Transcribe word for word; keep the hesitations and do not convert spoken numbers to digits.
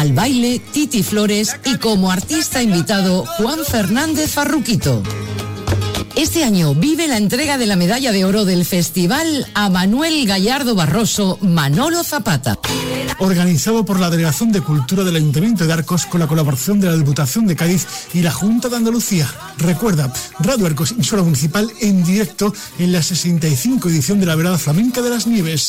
Al baile, Titi Flores y como artista invitado, Juan Fernández Farruquito. Este año vive la entrega de la medalla de oro del festival a Manuel Gallardo Barroso, Manolo Zapata. Organizado por la Delegación de Cultura del Ayuntamiento de Arcos con la colaboración de la Diputación de Cádiz y la Junta de Andalucía. Recuerda, Radio Arcos, emisora municipal en directo en la sesenta y cinco edición de la Velada Flamenca de las Nieves.